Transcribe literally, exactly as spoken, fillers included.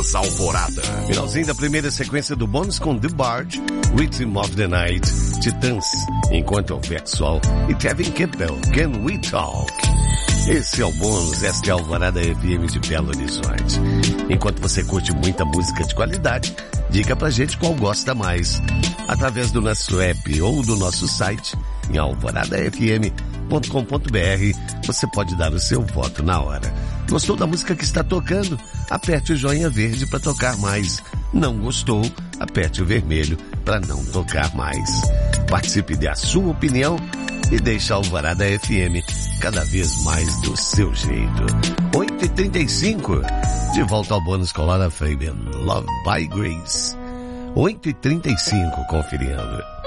Alvorada. Finalzinho da primeira sequência do bônus com The Bard, Rhythm of the Night, Titãs, Enquanto Houver Sol e Kevin Campbell, Can We Talk? Esse é o bônus, esta é a Alvorada F M de Belo Horizonte. Enquanto você curte muita música de qualidade, diga pra gente qual gosta mais. Através do nosso app ou do nosso site, em alvorada f m ponto com ponto b r, você pode dar o seu voto na hora. Gostou da música que está tocando? Aperte o joinha verde para tocar mais. Não gostou? Aperte o vermelho para não tocar mais. Participe, dê a sua opinião e deixe a Alvorada F M cada vez mais do seu jeito. oito e trinta e cinco, de volta ao bônus com Laura Fabian, Love by Grace. oito e trinta e cinco, conferindo.